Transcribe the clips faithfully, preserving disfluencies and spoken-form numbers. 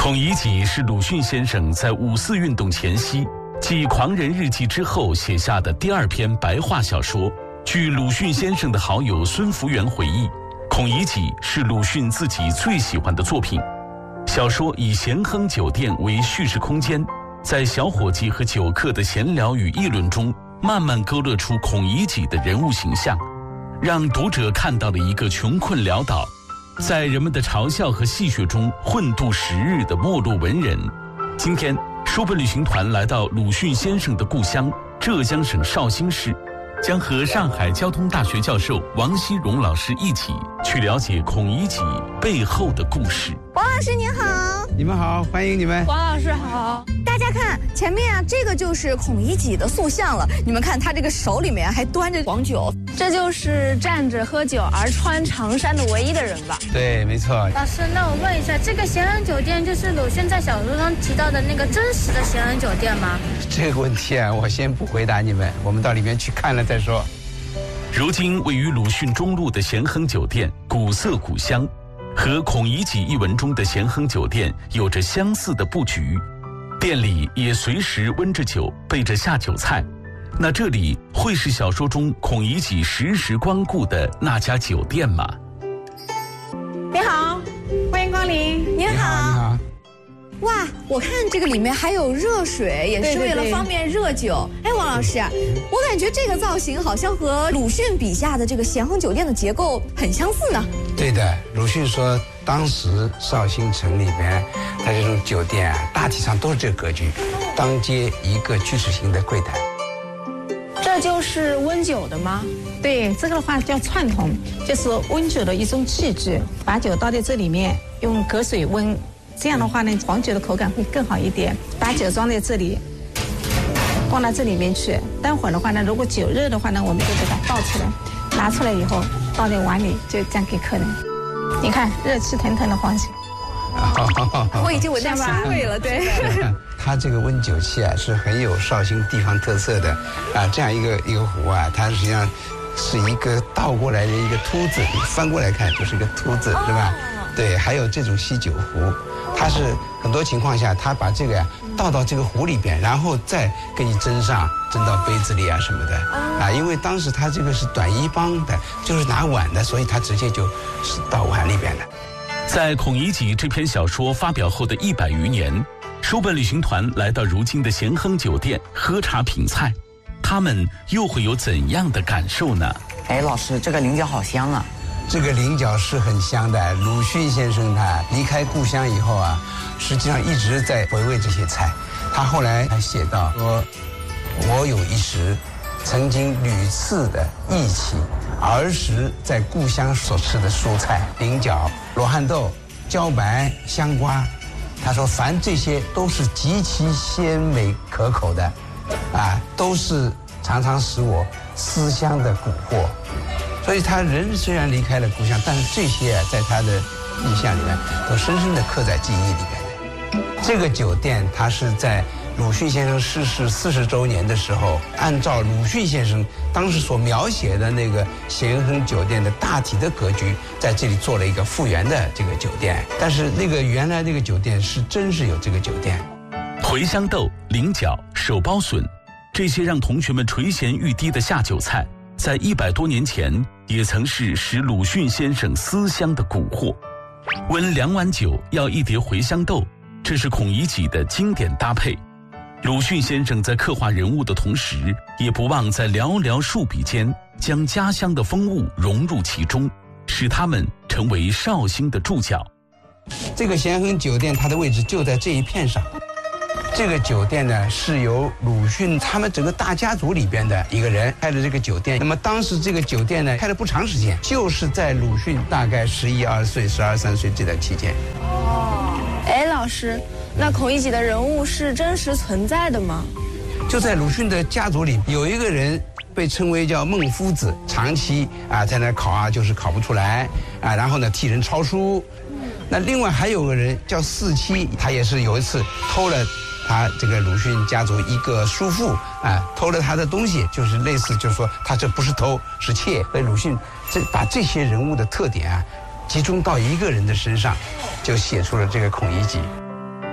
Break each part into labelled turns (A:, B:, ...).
A: 孔乙己是鲁迅先生在五四运动前夕继《狂人日记》之后写下的第二篇白话小说。据鲁迅先生的好友孙福元回忆，孔乙己是鲁迅自己最喜欢的作品。小说以咸亨酒店为叙事空间，在小伙计和酒客的闲聊与议论中，慢慢勾勒出孔乙己的人物形象，让读者看到了一个穷困潦倒，在人们的嘲笑和戏谑中混度时日的没落文人。今天书本旅行团来到鲁迅先生的故乡浙江省绍兴市，将和上海交通大学教授王希荣老师一起去了解孔乙己背后的故事。
B: 王老师您好。
C: 你们好，欢迎你们。
B: 王老师好。大家看前面啊，这个就是孔乙己的塑像了。你们看他这个手里面还端着黄酒，
D: 这就是站着喝酒而穿长衫的唯一的人吧？
C: 对，没错。
E: 老师，那我问一下，这个咸亨酒店就是鲁迅在小说中提到的那个真实的咸亨酒店吗？
C: 这个问题啊，我先不回答你们，我们到里面去看了再说。
A: 如今位于鲁迅中路的咸亨酒店古色古香，和孔乙己一文中的咸亨酒店有着相似的布局，店里也随时温着酒，备着下酒菜。那这里会是小说中孔乙己时时光顾的那家酒店吗？
D: 你好，欢迎光临。
B: 您好。
C: 你好，你好。
B: 哇，我看这个里面还有热水，也是为了方便热酒。哎，王老师，我感觉这个造型好像和鲁迅笔下的这个咸亨酒店的结构很相似呢。
C: 对的，鲁迅说当时绍兴城里边，它这种酒店啊，大体上都是这个格局，当街一个锯齿形的柜台。
D: 这就是温酒的吗？
F: 对，这个的话叫串桶，就是温酒的一种器具，把酒倒在这里面，用隔水温。这样的话呢，黄酒的口感会更好一点。把酒装在这里，放到这里面去。待会儿的话呢，如果酒热的话呢，我们就给它倒出来，拿出来以后倒在碗里，就这样给客人。你看，热气腾腾的黄酒。
B: 我已经闻到香味了，对。
C: 它这个温酒器啊，是很有绍兴地方特色的啊。这样一个一个壶啊，它实际上是一个倒过来的一个凸字，你翻过来看就是一个凸字，是吧？对，还有这种吸酒壶，它是很多情况下，它把这个呀倒到这个壶里边，然后再给你斟上，斟到杯子里啊什么的啊。因为当时它这个是短衣帮的，就是拿碗的，所以它直接就是倒碗里边的。
A: 在孔乙己这篇小说发表后的一百余年，书本旅行团来到如今的咸亨酒店喝茶品菜，他们又会有怎样的感受呢？
G: 哎，老师，这个菱角好香啊！
C: 这个菱角是很香的。鲁迅先生他离开故乡以后啊，实际上一直在回味这些菜。他后来还写到说：“我有一时，曾经屡次的忆起儿时在故乡所吃的蔬菜，菱角、罗汉豆、茭白、香瓜。他说，凡这些都是极其鲜美可口的，啊，都是常常使我思乡的蛊惑。”所以他人虽然离开了故乡，但是这些啊，在他的印象里面都深深地刻在记忆里面的。这个酒店，它是在鲁迅先生逝世四十周年的时候，按照鲁迅先生当时所描写的那个咸亨酒店的大体的格局，在这里做了一个复原的这个酒店。但是那个原来那个酒店是真是有这个酒店。
A: 茴香豆、菱角、手包笋，这些让同学们垂涎欲滴的下酒菜，在一百多年前也曾是使鲁迅先生思乡的蛊惑。温两碗酒要一碟茴香豆，这是孔乙己的经典搭配。鲁迅先生在刻画人物的同时，也不忘在寥寥数笔间将家乡的风物融入其中，使他们成为绍兴的注脚。
C: 这个咸亨酒店它的位置就在这一片上。这个酒店呢，是由鲁迅他们整个大家族里边的一个人开的这个酒店。那么当时这个酒店呢，开了不长时间，就是在鲁迅大概十一二岁、十二三岁这段期间。
D: 哦，哎，老师，那孔乙己的人物是真实存在的吗？
C: 就在鲁迅的家族里，有一个人被称为叫孟夫子，长期啊在那考啊，就是考不出来啊，然后呢替人抄书。那另外还有个人叫四七，他也是有一次偷了他这个鲁迅家族一个叔父啊，偷了他的东西，就是类似就是说他这不是偷是窃。所以鲁迅这把这些人物的特点啊集中到一个人的身上，就写出了这个孔乙己。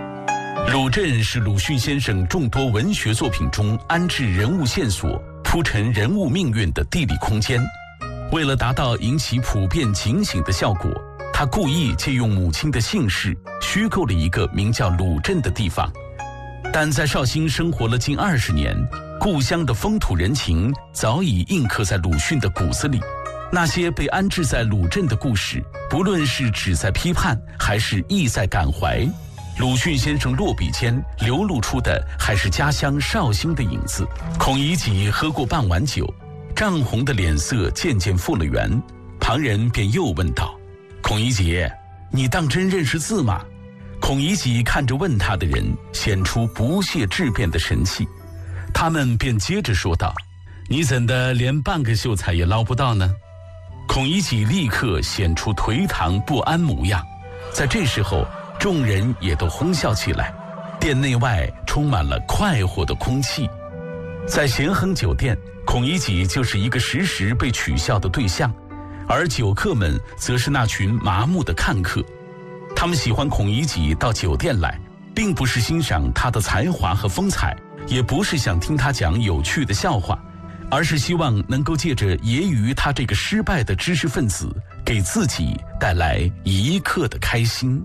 A: 鲁镇是鲁迅先生众多文学作品中安置人物线索、铺陈人物命运的地理空间。为了达到引起普遍警醒的效果，他故意借用母亲的姓氏，虚构了一个名叫鲁镇的地方。但在绍兴生活了近二十年，故乡的风土人情早已印刻在鲁迅的骨子里。那些被安置在鲁镇的故事，不论是旨在批判，还是意在感怀，鲁迅先生落笔间流露出的还是家乡绍兴的影子。孔乙己喝过半碗酒，涨红的脸色渐渐复了原，旁人便又问道：“孔乙己，你当真认识字吗？”孔乙己看着问他的人，显出不屑质辩的神气。他们便接着说道：“你怎的连半个秀才也捞不到呢？”孔乙己立刻显出颓唐不安模样。在这时候，众人也都哄笑起来，店内外充满了快活的空气。在咸亨酒店，孔乙己就是一个时时被取笑的对象，而酒客们则是那群麻木的看客。他们喜欢孔乙己到酒店来，并不是欣赏他的才华和风采，也不是想听他讲有趣的笑话，而是希望能够借着揶揄他这个失败的知识分子，给自己带来一刻的开心。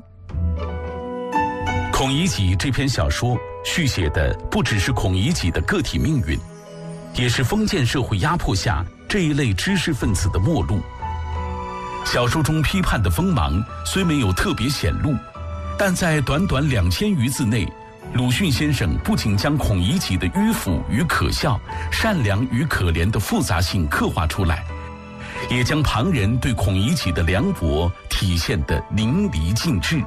A: 孔乙己这篇小说续写的不只是孔乙己的个体命运，也是封建社会压迫下这一类知识分子的末路。小说中批判的锋芒虽没有特别显露，但在短短两千余字内，鲁迅先生不仅将孔乙己的迂腐与可笑、善良与可怜的复杂性刻画出来，也将旁人对孔乙己的凉薄体现得淋漓尽致。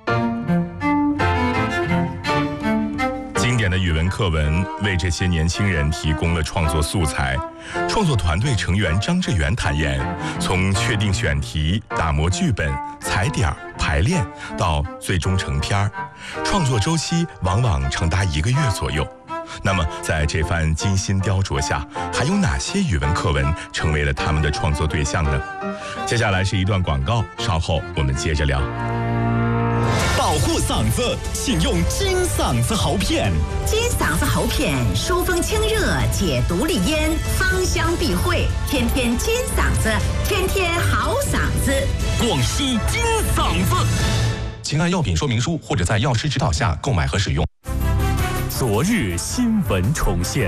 H: 经典的语文课文为这些年轻人提供了创作素材。创作团队成员张志远坦言，从确定选题、打磨剧本、踩点、排练到最终成片，创作周期往往长达一个月左右。那么在这番精心雕琢下，还有哪些语文课文成为了他们的创作对象呢？接下来是一段广告，稍后我们接着聊。
I: 保护嗓子，请用金嗓子喉片。
J: 金嗓子喉片疏风清热，解毒利咽，芳香避秽，天天金嗓子，天天好嗓子。
I: 广西金嗓子。
K: 请按药品说明书或者在药师指导下购买和使用。
I: 昨日新闻重现。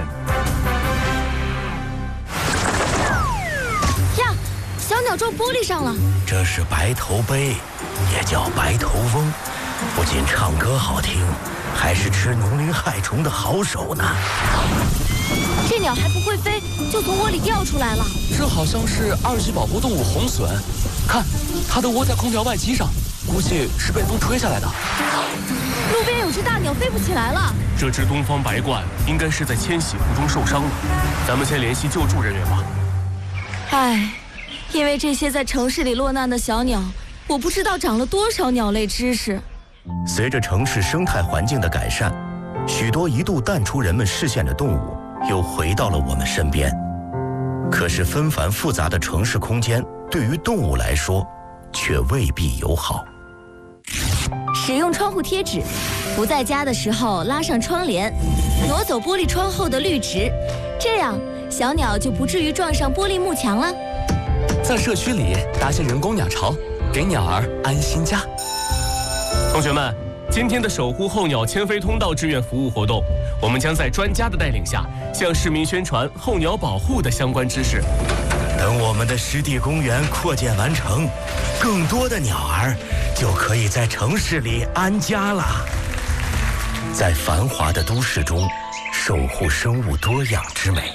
E: 呀，小鸟撞玻璃上了。
L: 这是白头鹎，也叫白头翁，不仅唱歌好听，还是吃农林害虫的好手呢。
E: 这鸟还不会飞，就从窝里掉出来了。
M: 这好像是二级保护动物红隼，看，它的窝在空调外机上，估计是被风吹下来的。
E: 路边有只大鸟飞不起来了。
N: 这只东方白鹳应该是在迁徙途中受伤了，咱们先联系救助人员吧。
E: 唉，因为这些在城市里落难的小鸟，我不知道长了多少鸟类知识。
L: 随着城市生态环境的改善，许多一度淡出人们视线的动物又回到了我们身边。可是纷繁复杂的城市空间对于动物来说却未必友好。
E: 使用窗户贴纸，不在家的时候拉上窗帘，挪走玻璃窗后的绿植，这样小鸟就不至于撞上玻璃幕墙了。
M: 在社区里搭些人工鸟巢，给鸟儿安心家。
N: 同学们，今天的守护候鸟迁飞通道志愿服务活动，我们将在专家的带领下，向市民宣传候鸟保护的相关知识。
L: 等我们的湿地公园扩建完成，更多的鸟儿就可以在城市里安家了。在繁华的都市中，守护生物多样之美。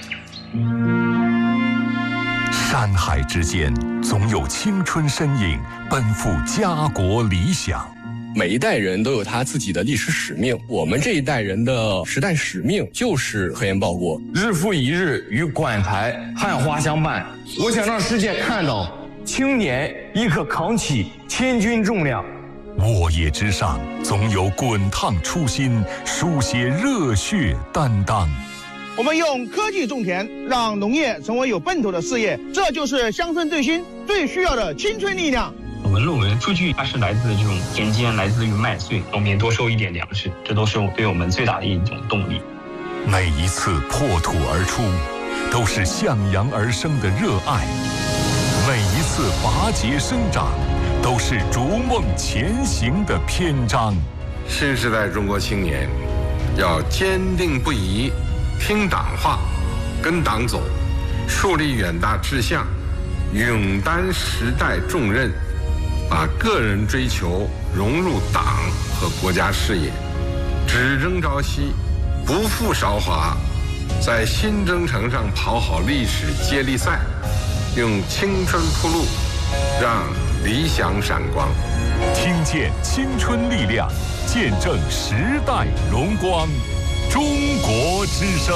O: 山海之间，总有青春身影奔赴家国理想。
P: 每一代人都有他自己的历史使命，我们这一代人的时代使命就是核研报国。
Q: 日复一日与馆台汉花相伴，我想让世界看到青年亦可扛起千钧重量。
O: 沃野之上，总有滚烫初心，书写热血担当。
R: 我们用科技种田，让农业成为有奔头的事业，这就是乡村振兴最需要的青春力量。
S: 我文论文数据，它是来自这种田间，来自于麦穗，农民多收一点粮食，这都是对我们最大的一种动力。
O: 每一次破土而出，都是向阳而生的热爱；每一次拔节生长，都是逐梦前行的篇章。
T: 新时代中国青年要坚定不移，听党话，跟党走，树立远大志向，勇担时代重任，把个人追求融入党和国家事业，只争朝夕，不负韶华，在新征程上跑好历史接力赛，用青春铺路，让理想闪光。
O: 听见青春力量，见证时代荣光。中国之声，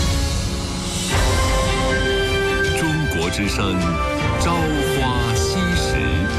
A: 中国之声，朝花夕拾。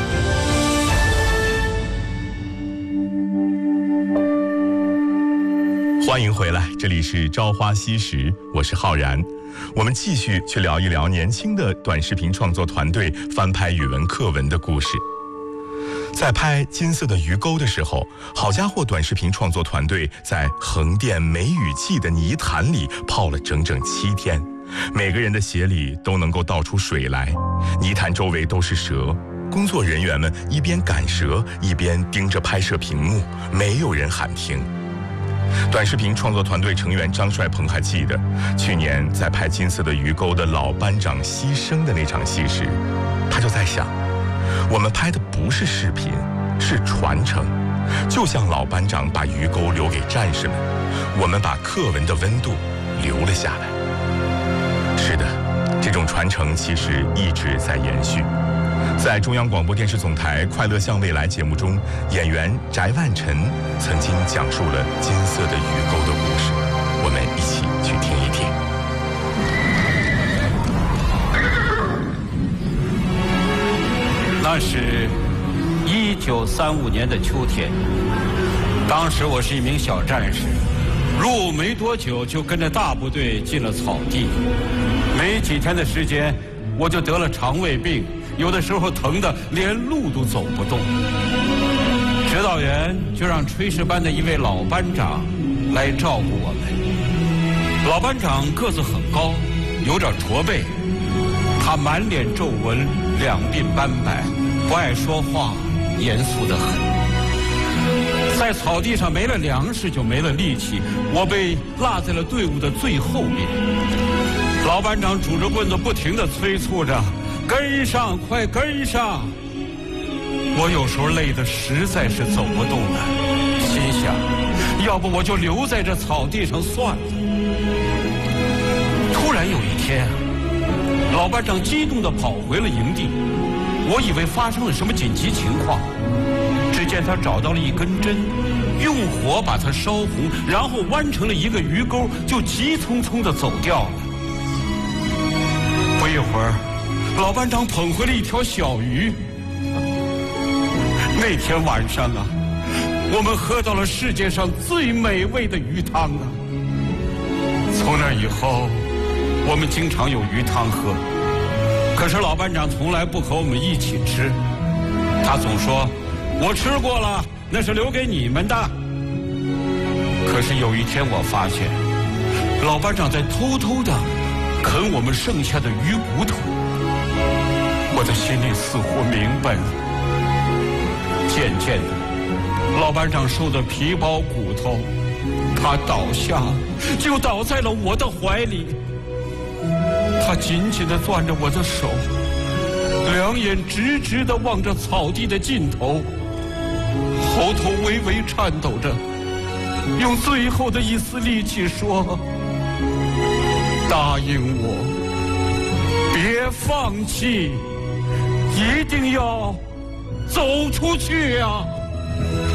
H: 欢迎回来，这里是朝花夕拾，我是浩然。我们继续去聊一聊年轻的短视频创作团队翻拍语文课文的故事。在拍《金色的鱼钩》的时候，好家伙短视频创作团队在横店梅雨季的泥潭里泡了整整七天，每个人的鞋里都能够倒出水来，泥潭周围都是蛇，工作人员们一边赶蛇一边盯着拍摄屏幕，没有人喊停。短视频创作团队成员张帅鹏还记得，去年在拍《金色的鱼钩》的老班长牺牲的那场戏时，他就在想，我们拍的不是视频，是传承。就像老班长把鱼钩留给战士们，我们把课文的温度留了下来。是的，这种传承其实一直在延续。在中央广播电视总台《快乐向未来》节目中，演员翟万晨曾经讲述了金色的鱼钩的故事，我们一起去听一听。
U: 那是一九三五年的秋天，当时我是一名小战士，入伍没多久就跟着大部队进了草地，没几天的时间我就得了肠胃病，有的时候疼得连路都走不动。指导员就让炊事班的一位老班长来照顾我们。老班长个子很高，有点驼背，他满脸皱纹，两鬓斑白，不爱说话，严肃得很。在草地上没了粮食就没了力气，我被落在了队伍的最后面。老班长拄着棍子不停地催促着，跟上，快跟上！我有时候累得实在是走不动了，心想，要不我就留在这草地上算了。突然有一天，老班长激动地跑回了营地，我以为发生了什么紧急情况。只见他找到了一根针，用火把它烧红，然后弯成了一个鱼钩，就急匆匆地走掉了。不一会儿，老班长捧回了一条小鱼。那天晚上啊，我们喝到了世界上最美味的鱼汤啊！从那以后，我们经常有鱼汤喝。可是老班长从来不和我们一起吃，他总说：“我吃过了，那是留给你们的。”可是有一天我发现，老班长在偷偷的啃我们剩下的鱼骨头。我的心里似乎明白了。渐渐的，老班长瘦得皮包骨头，他倒下就倒在了我的怀里。他紧紧地攥着我的手，两眼直直地望着草地的尽头，喉头微微颤抖着，用最后的一丝力气说：“答应我，别放弃，一定要走出去啊！”